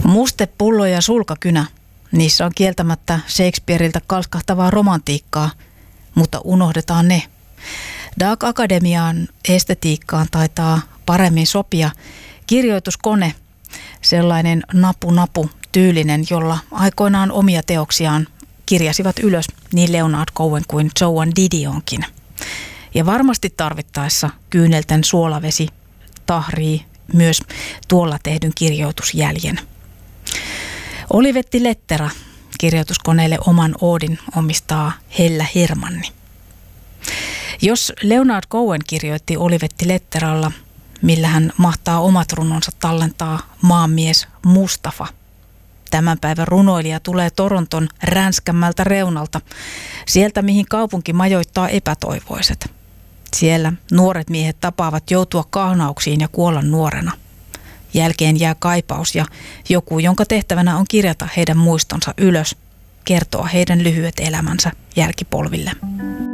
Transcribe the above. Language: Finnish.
Mustepullo ja sulkakynä. Niissä on kieltämättä Shakespeareiltä kalskahtavaa romantiikkaa, mutta unohdetaan ne. Dark Academian estetiikkaan taitaa paremmin sopia kirjoituskone, sellainen napu tyylinen, jolla aikoinaan omia teoksiaan kirjasivat ylös niin Leonard Cohen kuin Joan Didionkin. Ja varmasti tarvittaessa kyynelten suolavesi tahrii myös tuolla tehdyn kirjoitusjäljen. Olivetti Lettera kirjoituskoneelle oman oodin omistaa Hella Hermanni. Jos Leonard Cohen kirjoitti Olivetti Letteralla, millä hän mahtaa omat runonsa tallentaa maanmies Mustafa. Tämän päivän runoilija tulee Toronton ränskämmältä reunalta, sieltä mihin kaupunki majoittaa epätoivoiset. Siellä nuoret miehet tapaavat joutua kahnauksiin ja kuolla nuorena. Jälkeen jää kaipaus ja joku, jonka tehtävänä on kirjata heidän muistonsa ylös, kertoa heidän lyhyet elämänsä jälkipolville.